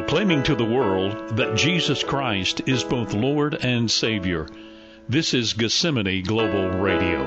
proclaiming to the world that Jesus Christ is both Lord and Savior. This is Gethsemane Global Radio.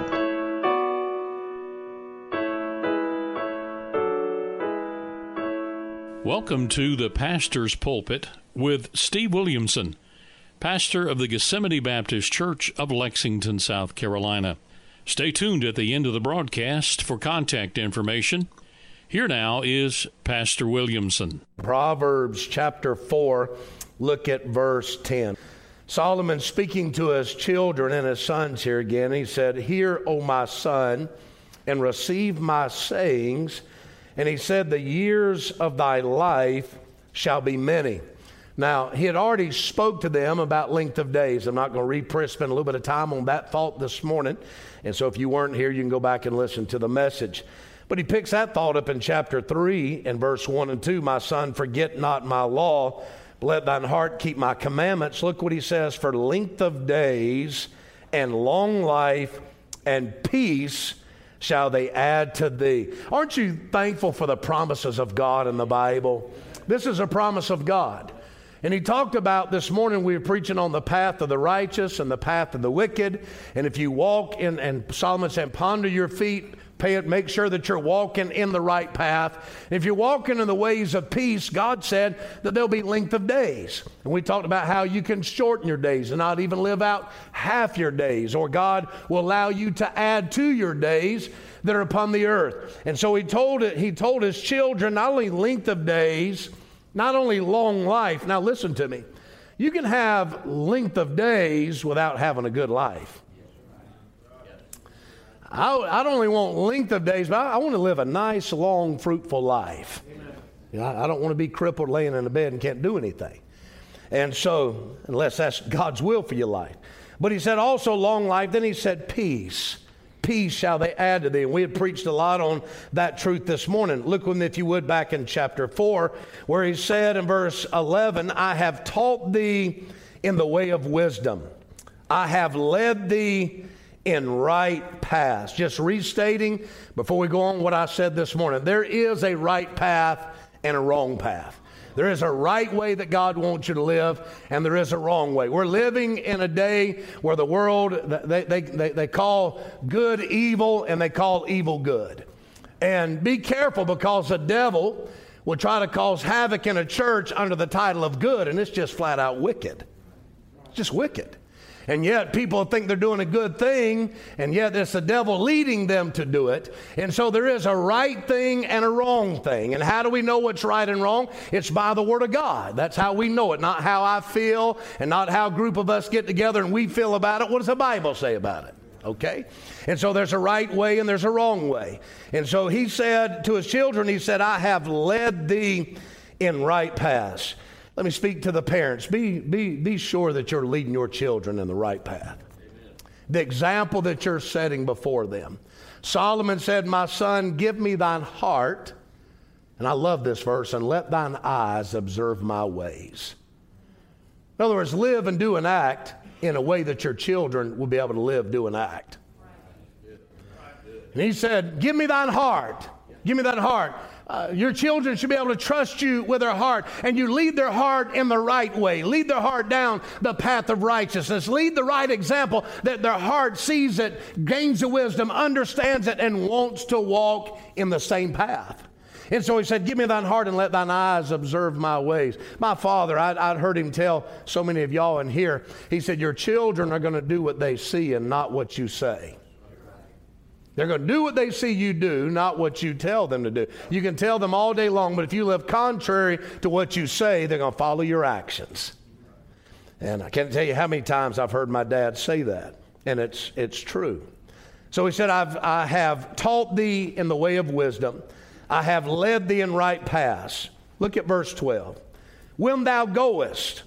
Welcome to the Pastor's Pulpit with Steve Williamson, pastor of the Gethsemane Baptist Church of Lexington, South Carolina. Stay tuned at the end of the broadcast for contact information. Here now is Pastor Williamson. Proverbs chapter 4, look at verse 10. Solomon speaking to his children and his sons here again, he said, "Hear, O my son, and receive my sayings." And he said, "The years of thy life shall be many." Now, he had already spoke to them about length of days. I'm not going to spend a little bit of time on that thought this morning. And so if you weren't here, you can go back and listen to the message. But he picks that thought up in chapter 3 and verse 1 and 2. "My son, forget not my law, but let thine heart keep my commandments." Look what he says, "For length of days and long life and peace shall they add to thee." Aren't you thankful for the promises of God in the Bible? This is a promise of God. And he talked about this morning, we were preaching on the path of the righteous and the path of the wicked. And if you walk in, and Solomon said, ponder your feet, make sure that you're walking in the right path. And if you're walking in the ways of peace, God said that there'll be length of days. And we talked about how you can shorten your days and not even live out half your days, or God will allow you to add to your days that are upon the earth. And so he told his children not only length of days, not only long life. Now listen to me. You can have length of days without having a good life. I don't only want length of days, but I want to live a nice, long, fruitful life. You know, I don't want to be crippled laying in a bed and can't do anything. And so, unless that's God's will for your life. But he said also long life. Then he said peace. Peace shall they add to thee. And we had preached a lot on that truth this morning. Look with me, if you would, back in chapter 4, where he said in verse 11, "I have taught thee in the way of wisdom. I have led thee in right paths." Just restating, before we go on, what I said this morning. There is a right path and a wrong path. There is a right way that God wants you to live, and there is a wrong way. We're living in a day where the world, they call good evil, and they call evil good. And be careful, because the devil will try to cause havoc in a church under the title of good, and it's just flat out wicked. It's just wicked. And yet people think they're doing a good thing, and yet it's the devil leading them to do it. And so there is a right thing and a wrong thing. And how do we know what's right and wrong? It's by the Word of God. That's how we know it, not how I feel, and not how a group of us get together and we feel about it. What does the Bible say about it? Okay? And so there's a right way and there's a wrong way. And so he said to his children, he said, "I have led thee in right paths." Let me speak to the parents. Be sure that you're leading your children in the right path. Amen. The example that you're setting before them. Solomon said, "My son, give me thine heart," and I love this verse, "and let thine eyes observe my ways." In other words, live and do and act in a way that your children will be able to live, do, and act. And he said, "Give me thine heart. Give me that heart." Your children should be able to trust you with their heart, and you lead their heart in the right way. Lead their heart down the path of righteousness. Lead the right example, that their heart sees it, gains the wisdom, understands it, and wants to walk in the same path. And so he said, "Give me thine heart and let thine eyes observe my ways." My father, I'd heard him tell so many of y'all in here, he said, "Your children are going to do what they see and not what you say." They're going to do what they see you do, not what you tell them to do. You can tell them all day long, but if you live contrary to what you say, they're going to follow your actions. And I can't tell you how many times I've heard my dad say that, and it's true. So he said, I have taught thee in the way of wisdom. I have led thee in right paths. Look at verse 12. When thou goest,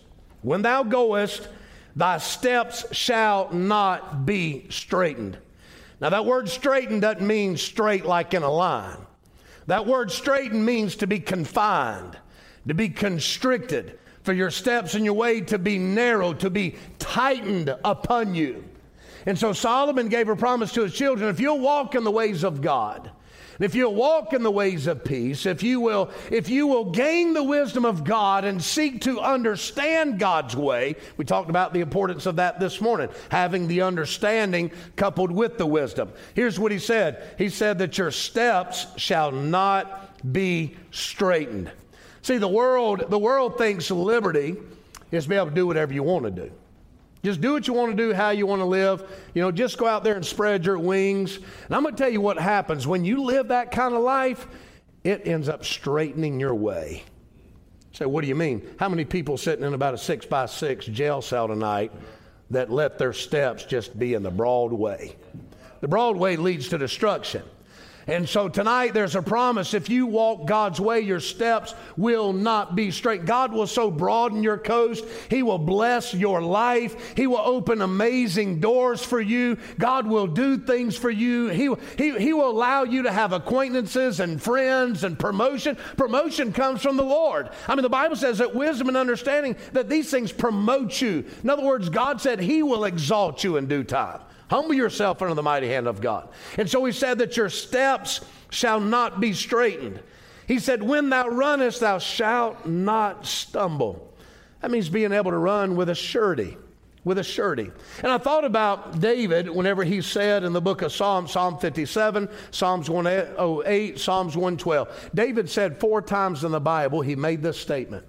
thy steps shall not be straitened. Now that word straighten doesn't mean straight like in a line. That word straighten means to be confined, to be constricted, for your steps and your way to be narrow, to be tightened upon you. And so Solomon gave a promise to his children, if you'll walk in the ways of God, If you'll walk in the ways of peace, if you will gain the wisdom of God and seek to understand God's way, we talked about the importance of that this morning, having the understanding coupled with the wisdom. Here's what he said. He said that your steps shall not be straightened. See, the world thinks liberty is to be able to do whatever you want to do. Just do what you want to do, how you want to live. Just go out there and spread your wings. And I'm going to tell you what happens. When you live that kind of life, it ends up straightening your way. You say, what do you mean? How many people sitting in about a 6x6 jail cell tonight that let their steps just be in the broad way? The broad way leads to destruction. And so tonight there's a promise. If you walk God's way, your steps will not be straight. God will so broaden your coast. He will bless your life. He will open amazing doors for you. God will do things for you. He will allow you to have acquaintances and friends and promotion. Promotion comes from the Lord. The Bible says that wisdom and understanding, that these things promote you. In other words, God said He will exalt you in due time. Humble yourself under the mighty hand of God. And so he said that your steps shall not be straightened. He said, when thou runnest, thou shalt not stumble. That means being able to run with a surety. With a surety. And I thought about David whenever he said in the book of Psalms, Psalm 57, Psalms 108, Psalms 112. David said 4 times in the Bible, he made this statement.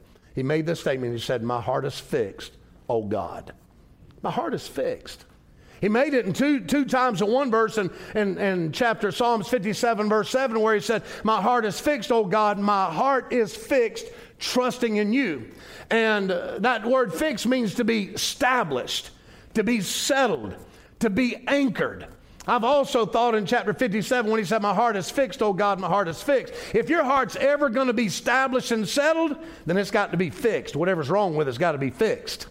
He said, my heart is fixed, O God. My heart is fixed. He made it in two times in one verse in chapter Psalms 57, verse 7, where he said, my heart is fixed, O God, my heart is fixed, trusting in you. And that word fixed means to be established, to be settled, to be anchored. I've also thought in chapter 57 when he said, my heart is fixed, O God, my heart is fixed. If your heart's ever going to be established and settled, then it's got to be fixed. Whatever's wrong with it's got to be fixed.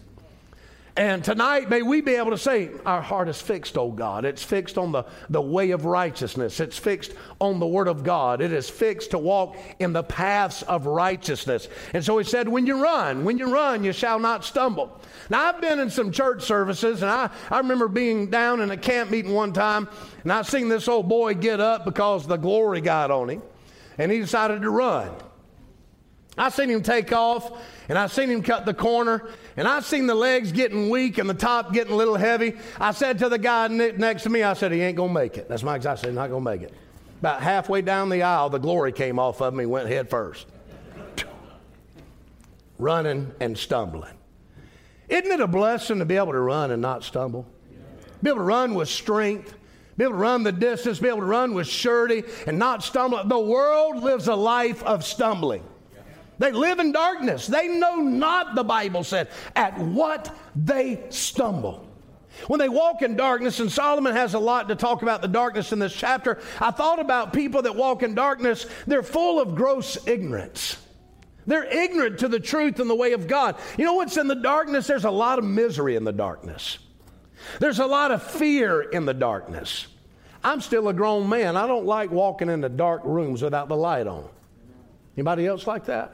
And tonight, may we be able to say, our heart is fixed, O God. It's fixed on the way of righteousness. It's fixed on the Word of God. It is fixed to walk in the paths of righteousness. And so he said, when you run, you shall not stumble. Now, I've been in some church services, and I remember being down in a camp meeting one time, and I seen this old boy get up because the glory got on him, and he decided to run. I seen him take off, and I seen him cut the corner, and I seen the legs getting weak and the top getting a little heavy. I said to the guy next to me, I said, he ain't going to make it. That's my exact saying, not going to make it. About halfway down the aisle, the glory came off of him. He went head first. Running and stumbling. Isn't it a blessing to be able to run and not stumble? Be able to run with strength. Be able to run the distance. Be able to run with surety and not stumble. The world lives a life of stumbling. They live in darkness. They know not, the Bible said, at what they stumble. When they walk in darkness, and Solomon has a lot to talk about the darkness in this chapter, I thought about people that walk in darkness. They're full of gross ignorance. They're ignorant to the truth and the way of God. You know what's in the darkness? There's a lot of misery in the darkness. There's a lot of fear in the darkness. I'm still a grown man. I don't like walking into dark rooms without the light on. Anybody else like that?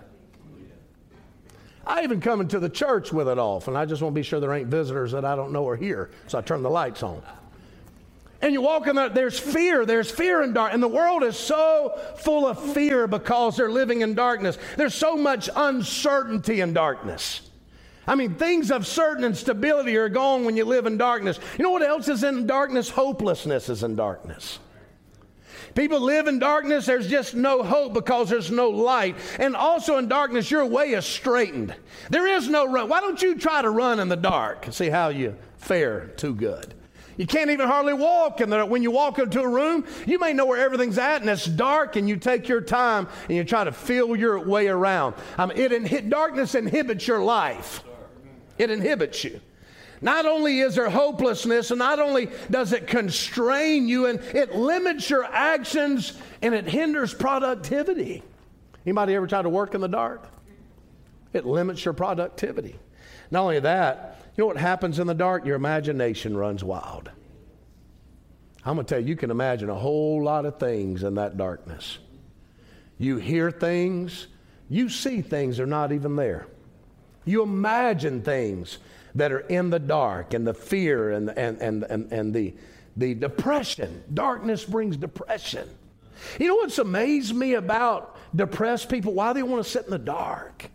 I even come into the church with it off, and I just want to be sure there ain't visitors that I don't know are here, so I turn the lights on. And you walk in there, there's fear in dark, and the world is so full of fear because they're living in darkness. There's so much uncertainty in darkness. Things of certain and stability are gone when you live in darkness. You know what else is in darkness? Hopelessness is in darkness. People live in darkness, there's just no hope because there's no light. And also in darkness, your way is straightened. There is no run. Why don't you try to run in the dark and see how you fare too good? You can't even hardly walk. When you walk into a room, you may know where everything's at, and it's dark, and you take your time, and you try to feel your way around. Darkness inhibits your life. It inhibits you. Not only is there hopelessness, and not only does it constrain you, and it limits your actions, and it hinders productivity. Anybody ever try to work in the dark? It limits your productivity. Not only that, you know what happens in the dark? Your imagination runs wild. I'm going to tell you, you can imagine a whole lot of things in that darkness. You hear things, you see things that are not even there. You imagine things that are in the dark, and the fear and the depression. Darkness brings depression. You know what's amazed me about depressed people? Why they want to sit in the dark.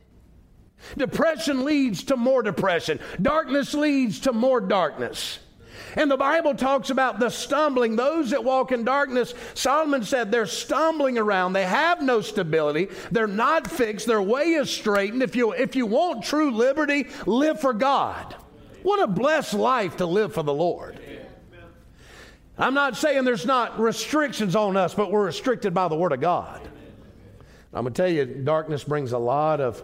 Depression leads to more depression. Darkness leads to more darkness. And the Bible talks about the stumbling. Those that walk in darkness, Solomon said they're stumbling around. They have no stability. They're not fixed. Their way is straightened. If you want true liberty, live for God. What a blessed life to live for the Lord. I'm not saying there's not restrictions on us, but we're restricted by the Word of God. I'm going to tell you, darkness brings a lot of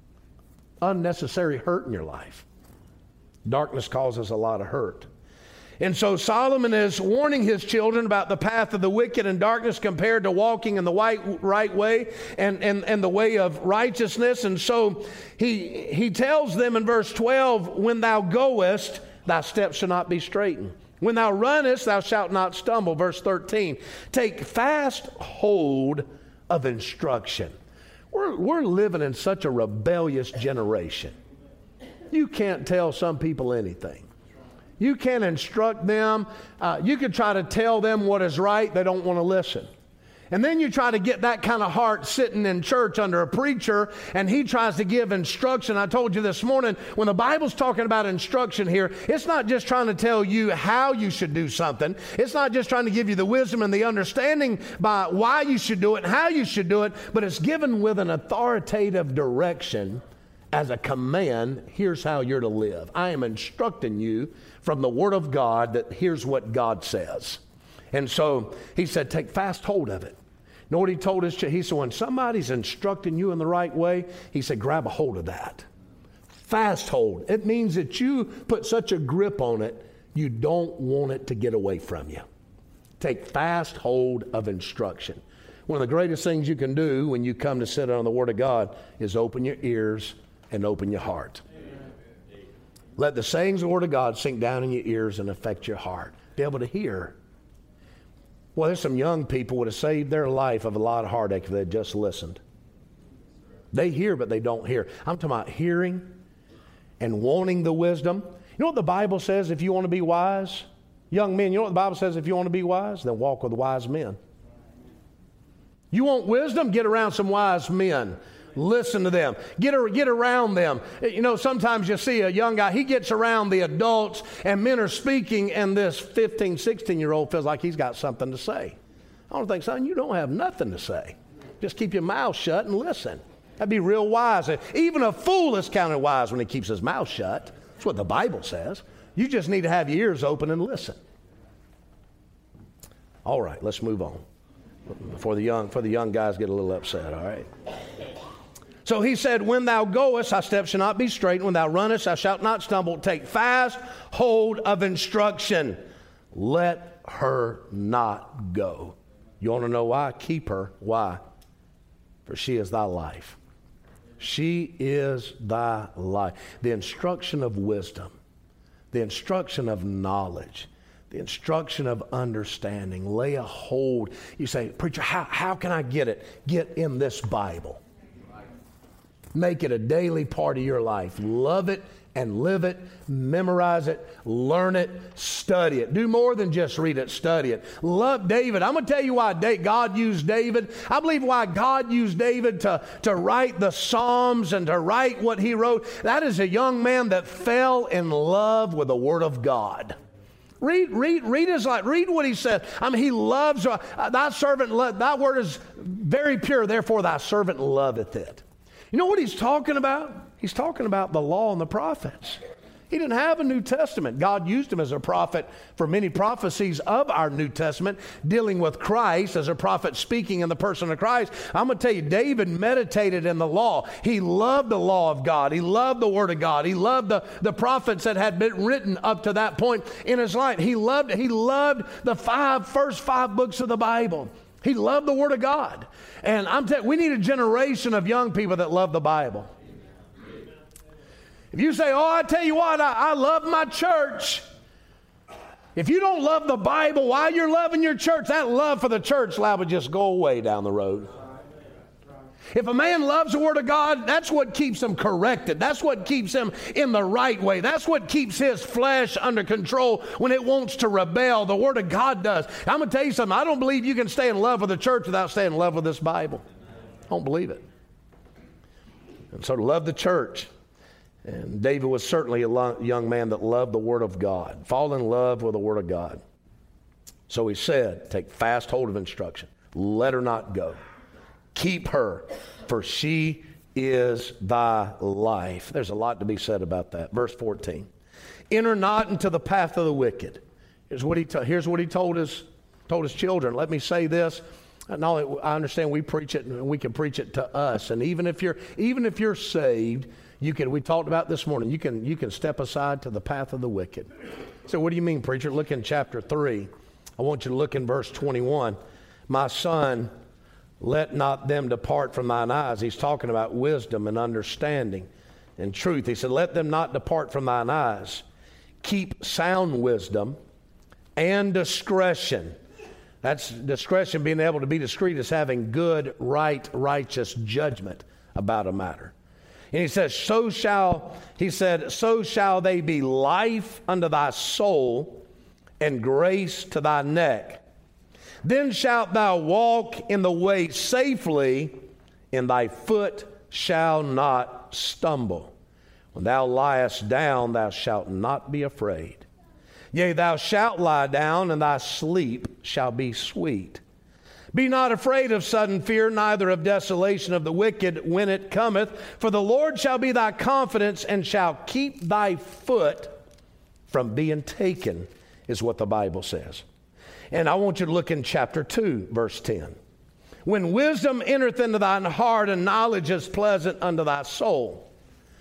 unnecessary hurt in your life. Darkness causes a lot of hurt. And so Solomon is warning his children about the path of the wicked and darkness compared to walking in the right way and the way of righteousness. And so he tells them in verse 12, when thou goest, thy steps shall not be straitened. When thou runnest, thou shalt not stumble. Verse 13, take fast hold of instruction. We're living in such a rebellious generation. You can't tell some people anything. You can't instruct them. You can try to tell them what is right. They don't want to listen. And then you try to get that kind of heart sitting in church under a preacher, and he tries to give instruction. I told you this morning, when the Bible's talking about instruction here, it's not just trying to tell you how you should do something. It's not just trying to give you the wisdom and the understanding by why you should do it and how you should do it, but it's given with an authoritative direction as a command. Here's how you're to live. I am instructing you from the Word of God that here's what God says. And so he said, take fast hold of it. You know what he told us? He said, when somebody's instructing you in the right way, he said, grab a hold of that. Fast hold. It means that you put such a grip on it, you don't want it to get away from you. Take fast hold of instruction. One of the greatest things you can do when you come to sit on the Word of God is open your ears and open your heart. Amen. Let the sayings of the Word of God sink down in your ears and affect your heart. Be able to hear. Well, there's some young people would have saved their life of a lot of heartache if they'd just listened. They hear, but they don't hear. I'm talking about hearing and wanting the wisdom. You know what the Bible says if you want to be wise? Young men, you know what the Bible says if you want to be wise? Then walk with wise men. You want wisdom? Get around some wise men. Listen to them. Get around them. You know, sometimes you see a young guy, he gets around the adults and men are speaking and this 15, 16-year-old feels like he's got something to say. I don't think, son, you don't have nothing to say. Just keep your mouth shut and listen. That'd be real wise. Even a fool is counted wise when he keeps his mouth shut. That's what the Bible says. You just need to have your ears open and listen. All right, let's move on. Before the young guys get a little upset, all right? So he said, when thou goest, thy steps shall not be straight. When thou runnest, thou shalt not stumble. Take fast hold of instruction. Let her not go. You want to know why? Keep her. Why? For she is thy life. She is thy life. The instruction of wisdom, the instruction of knowledge, the instruction of understanding. Lay a hold. You say, preacher, how can I get it? Get in this Bible. Make it a daily part of your life. Love it and live it. Memorize it. Learn it. Study it. Do more than just read it. Study it. Love David. I'm going to tell you why God used David. I believe why God used David to write the Psalms and to write what he wrote. That is a young man that fell in love with the Word of God. Read his life. Read what he said. I mean, he loves thy servant. Thy word is very pure. Therefore, thy servant loveth it. You know what he's talking about? He's talking about the law and the prophets. He didn't have a New Testament. God used him as a prophet for many prophecies of our New Testament, dealing with Christ as a prophet speaking in the person of Christ. I'm going to tell you, David meditated in the law. He loved the law of God. He loved the Word of God. He loved the prophets that had been written up to that point in his life. He loved the first five books of the Bible. He loved the Word of God. And I'm telling you, we need a generation of young people that love the Bible. If you say, I tell you what, I love my church. If you don't love the Bible while you're loving your church, that love for the church would just go away down the road. If a man loves the Word of God, that's what keeps him corrected. That's what keeps him in the right way. That's what keeps his flesh under control when it wants to rebel. The Word of God does. I'm going to tell you something. I don't believe you can stay in love with the church without staying in love with this Bible. I don't believe it. And so to love the church, and David was certainly a young man that loved the Word of God. Fall in love with the Word of God. So he said, take fast hold of instruction. Let her not go. Keep her, for she is thy life. There's a lot to be said about that. Verse 14. Enter not into the path of the wicked. Here's what he told his children. Let me say this. I understand we preach it and we can preach it to us. And even if you're saved, we talked about this morning, you can step aside to the path of the wicked. So what do you mean, preacher? Look in chapter 3. I want you to look in verse 21. My son, let not them depart from thine eyes. He's talking about wisdom and understanding and truth. He said, let them not depart from thine eyes. Keep sound wisdom and discretion. That's discretion, being able to be discreet, is having good, right, righteous judgment about a matter. And he says, so shall they be life unto thy soul and grace to thy neck. Then shalt thou walk in the way safely, and thy foot shall not stumble. When thou liest down, thou shalt not be afraid. Yea, thou shalt lie down, and thy sleep shall be sweet. Be not afraid of sudden fear, neither of desolation of the wicked when it cometh. For the Lord shall be thy confidence, and shall keep thy foot from being taken, is what the Bible says. And I want you to look in chapter 2, verse 10. When wisdom entereth into thine heart, and knowledge is pleasant unto thy soul,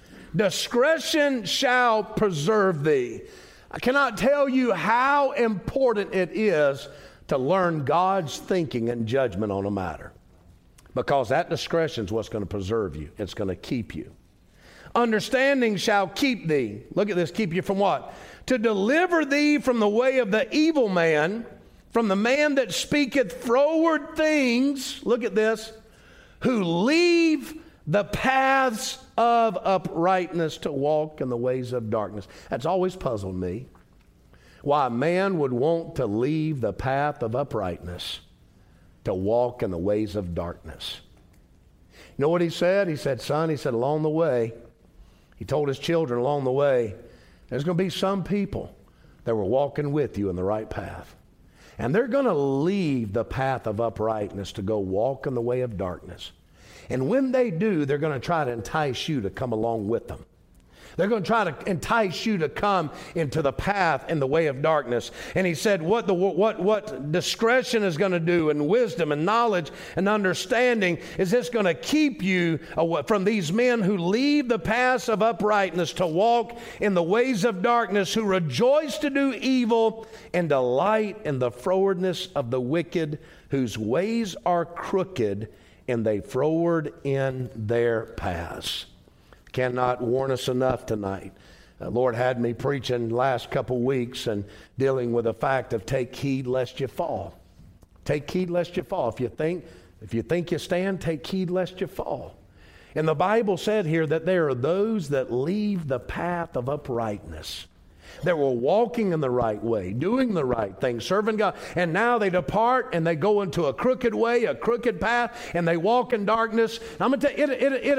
discretion shall preserve thee. I cannot tell you how important it is to learn God's thinking and judgment on a matter, because that discretion is what's going to preserve you. It's going to keep you. Understanding shall keep thee. Look at this. Keep you from what? To deliver thee from the way of the evil man, from the man that speaketh froward things, look at this, who leave the paths of uprightness to walk in the ways of darkness. That's always puzzled me, why a man would want to leave the path of uprightness to walk in the ways of darkness. You know what he said? He said, son, along the way, he told his children along the way, there's going to be some people that were walking with you in the right path. And they're going to leave the path of uprightness to go walk in the way of darkness. And when they do, they're going to try to entice you to come along with them. They're going to try to entice you to come into the path in the way of darkness. And he said what discretion is going to do, and wisdom and knowledge and understanding, is this going to keep you from these men who leave the paths of uprightness to walk in the ways of darkness, who rejoice to do evil and delight in the frowardness of the wicked, whose ways are crooked and they froward in their paths. Cannot warn us enough tonight. Lord had me preaching last couple weeks and dealing with the fact of take heed lest you fall. Take heed lest you fall. If you think you stand, take heed lest you fall. And the Bible said here that there are those that leave the path of uprightness. They were walking in the right way, doing the right thing, serving God. And now they depart and they go into a crooked way, a crooked path, and they walk in darkness. I'm going to tell you,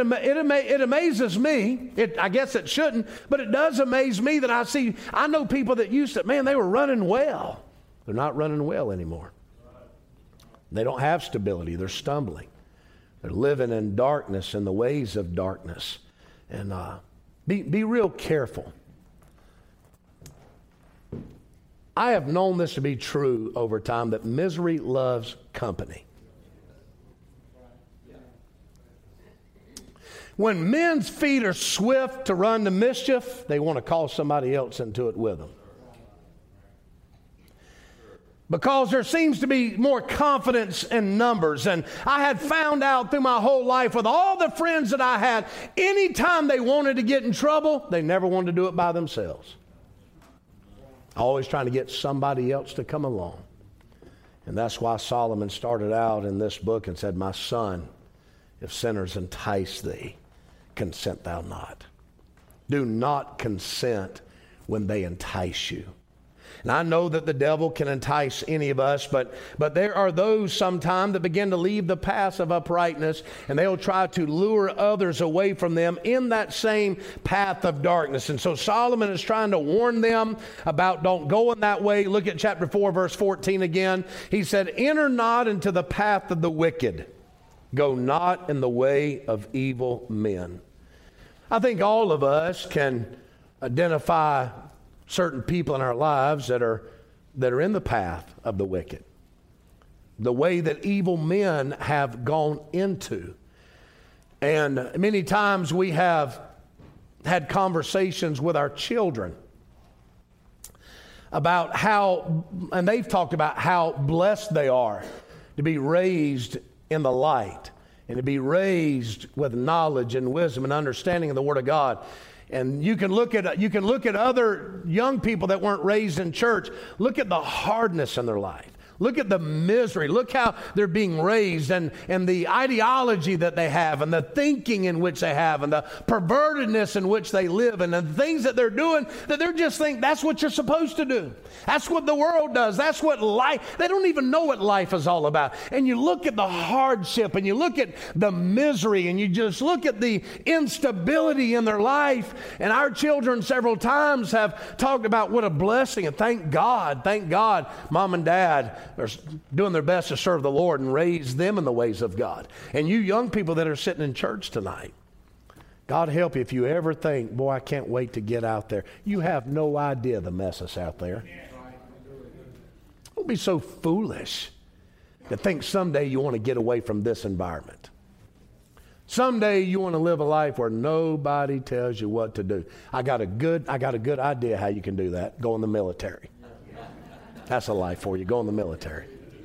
it amazes me. I guess it shouldn't, but it does amaze me that I know people that used to, they were running well. They're not running well anymore. They don't have stability. They're stumbling. They're living in darkness, in the ways of darkness. And be real careful. I have known this to be true over time, that misery loves company. When men's feet are swift to run to mischief, they want to call somebody else into it with them. Because there seems to be more confidence in numbers. And I had found out through my whole life with all the friends that I had, anytime they wanted to get in trouble, they never wanted to do it by themselves. Always trying to get somebody else to come along. And that's why Solomon started out in this book and said, my son, if sinners entice thee, consent thou not. Do not consent when they entice you. And I know that the devil can entice any of us, but there are those sometimes that begin to leave the path of uprightness, and they'll try to lure others away from them in that same path of darkness. And so Solomon is trying to warn them about don't go in that way. Look at chapter 4, verse 14 again. He said, enter not into the path of the wicked. Go not in the way of evil men. I think all of us can identify certain people in our lives that are in the path of the wicked, the way that evil men have gone into. And many times we have had conversations with our children about how, and they've talked about how blessed they are to be raised in the light and to be raised with knowledge and wisdom and understanding of the Word of God. And you can look at other young people that weren't raised in church. Look at the hardness in their life. Look at the misery. Look how they're being raised and the ideology that they have and the thinking in which they have and the pervertedness in which they live and the things that they're doing that they're just think that's what you're supposed to do. That's what the world does. That's what life, they don't even know what life is all about. And you look at the hardship and you look at the misery and you just look at the instability in their life. And our children several times have talked about what a blessing, and thank God, Mom and Dad are doing their best to serve the Lord and raise them in the ways of God. And you young people that are sitting in church tonight, God help you if you ever think, boy, I can't wait to get out there. You have no idea the mess that's out there. Don't be so foolish to think someday you want to get away from this environment. Someday you want to live a life where nobody tells you what to do. I got a good idea how you can do that. Go in the military. That's a life for you. Go in the military.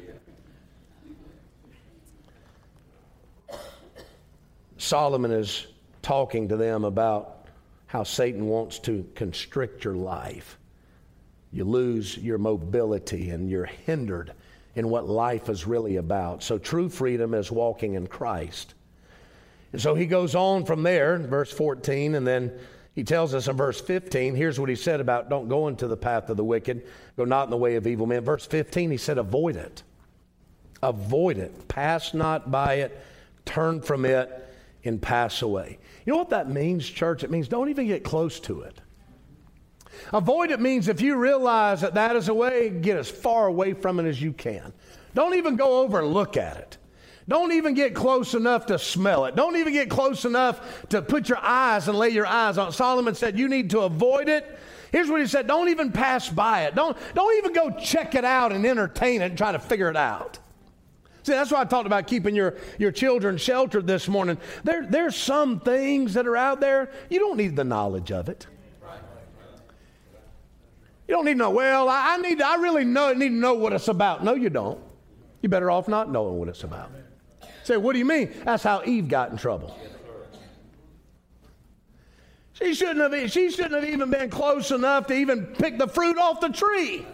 Solomon is talking to them about how Satan wants to constrict your life. You lose your mobility and you're hindered in what life is really about. So true freedom is walking in Christ. And so he goes on from there, verse 14, and then he tells us in verse 15, here's what he said about don't go into the path of the wicked, go not in the way of evil men. Verse 15, he said, avoid it. Avoid it. Pass not by it. Turn from it and pass away. You know what that means, church? It means don't even get close to it. Avoid it means if you realize that is a way, get as far away from it as you can. Don't even go over and look at it. Don't even get close enough to smell it. Don't even get close enough to put your eyes and lay your eyes on it. Solomon said you need to avoid it. Here's what he said, don't even pass by it. Don't even go check it out and entertain it and try to figure it out. See, that's why I talked about keeping your children sheltered this morning. There's some things that are out there, you don't need the knowledge of it. You don't need to know, well, I need to know what it's about. No, you don't. You're better off not knowing what it's about. Say, what do you mean? That's how Eve got in trouble. She shouldn't have even been close enough to even pick the fruit off the tree.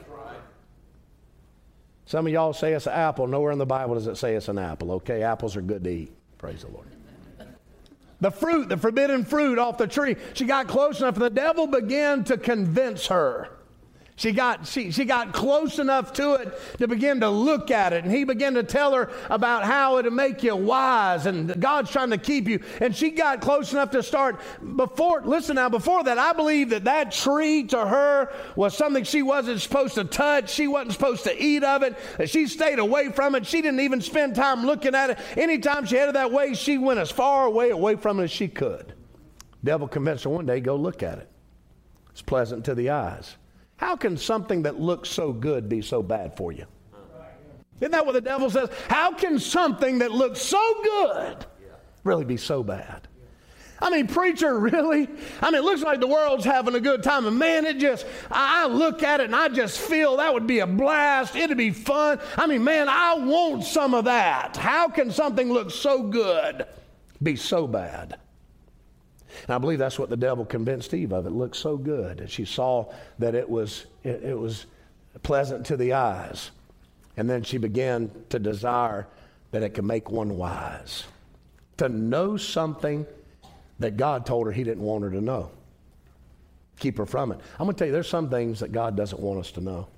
Some of y'all say it's an apple. Nowhere in the Bible does it say it's an apple. Okay, apples are good to eat. Praise the Lord. The fruit, the forbidden fruit off the tree. She got close enough, and the devil began to convince her. She got close enough to it to begin to look at it. And he began to tell her about how it'll make you wise and God's trying to keep you. And she got close enough to start before that, I believe that tree to her was something she wasn't supposed to touch. She wasn't supposed to eat of it. She stayed away from it. She didn't even spend time looking at it. Anytime she headed that way, she went as far away from it as she could. Devil convinced her one day, go look at it. It's pleasant to the eyes. How can something that looks so good be so bad for you? Isn't that what the devil says? How can something that looks so good really be so bad? I mean, preacher, really? I mean, it looks like the world's having a good time. And man, I look at it and I just feel that would be a blast. It'd be fun. I mean, man, I want some of that. How can something look so good be so bad? And I believe that's what the devil convinced Eve of. It looked so good. And she saw that it was pleasant to the eyes. And then she began to desire that it could make one wise. to know something that God told her he didn't want her to know. Keep her from it. I'm going to tell you, there's some things that God doesn't want us to know.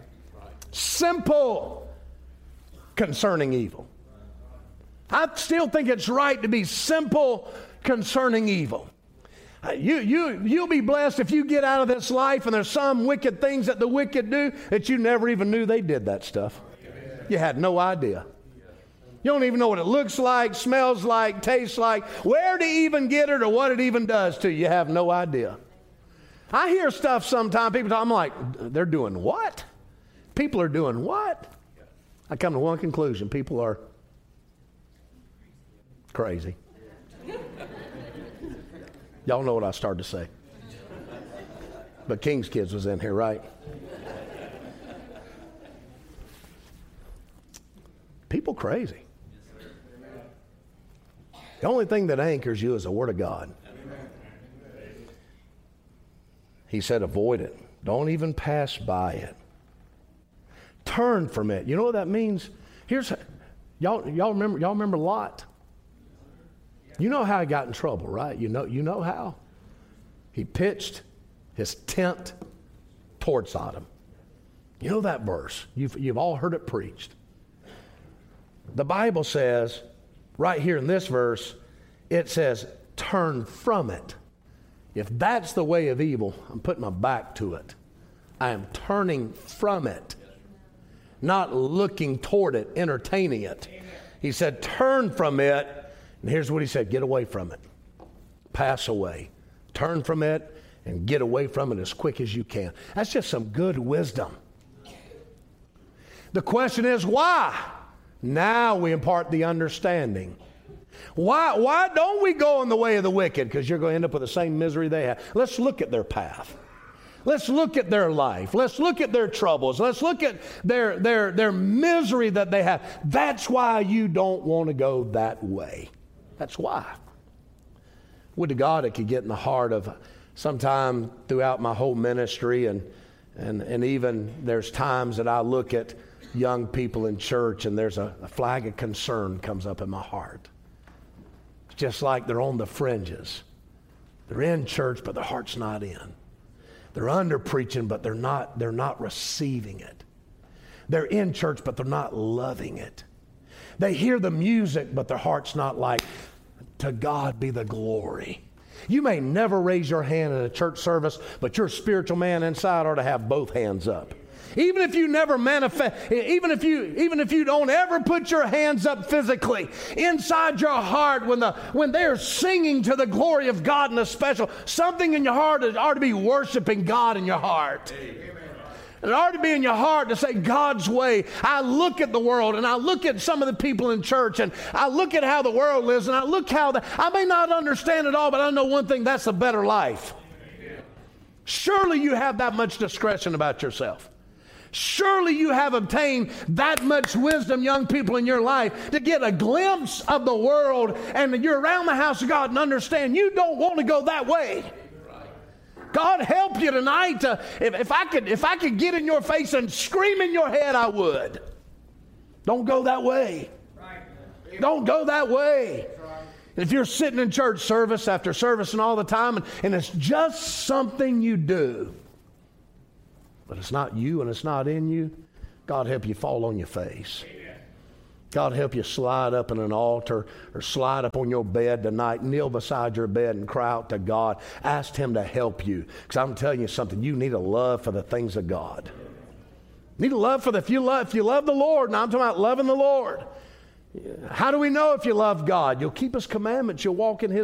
Simple concerning evil. I still think it's right to be simple concerning evil. You'll be blessed if you get out of this life and there's some wicked things that the wicked do that you never even knew they did that stuff. You had no idea. You don't even know what it looks like, smells like, tastes like, where to even get it or what it even does to you. You have no idea. I hear stuff sometimes, people talk, I'm like, they're doing what? People are doing what? I come to one conclusion, people are crazy. Y'all know what I started to say. But King's Kids was in here, right? People crazy. The only thing that anchors you is the Word of God. He said, avoid it. Don't even pass by it. Turn from it. You know what that means? Y'all remember Lot? You know how he got in trouble, right? You know how? He pitched his tent toward Sodom. You know that verse. You've all heard it preached. The Bible says, right here in this verse, it says, turn from it. If that's the way of evil, I'm putting my back to it. I am turning from it, not looking toward it, entertaining it. He said, turn from it. And here's what he said, get away from it. Pass away. Turn from it and get away from it as quick as you can. That's just some good wisdom. The question is, why? Now we impart the understanding. Why don't we go in the way of the wicked? Because you're going to end up with the same misery they have. Let's look at their path. Let's look at their life. Let's look at their troubles. Let's look at their misery that they have. That's why you don't want to go that way. That's why. Would to God it could get in the heart of sometime throughout my whole ministry and even there's times that I look at young people in church and there's a flag of concern comes up in my heart. It's just like they're on the fringes. They're in church, but their heart's not in. They're under preaching, but they're not receiving it. They're in church, but they're not loving it. They hear the music, but their heart's not like, to God be the glory. You may never raise your hand in a church service, but your spiritual man inside ought to have both hands up. Even if you never manifest, even if you don't ever put your hands up physically, inside your heart when they're singing to the glory of God in a special, something in your heart ought to be worshiping God in your heart. Amen. It ought to be in your heart to say God's way. I look at the world and I look at some of the people in church and I look at how the world lives and I look how I may not understand it all, but I know one thing, that's a better life. Surely you have that much discretion about yourself. Surely you have obtained that much wisdom, young people, in your life to get a glimpse of the world and you're around the house of God and understand you don't want to go that way. God help you tonight. If I could get in your face and scream in your head, I would. Don't go that way. Don't go that way. If you're sitting in church service after service and all the time and it's just something you do, but it's not you and it's not in you, God help you fall on your face. God help you slide up in an altar or slide up on your bed tonight, kneel beside your bed and cry out to God. Ask Him to help you. Because I'm telling you something, you need a love for the things of God. You need a love for if you love the Lord, now I'm talking about loving the Lord. How do we know if you love God? You'll keep His commandments, you'll walk in His